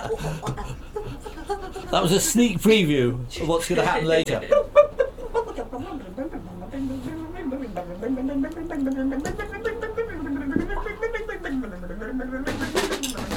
That was a sneak preview of what's going to happen later.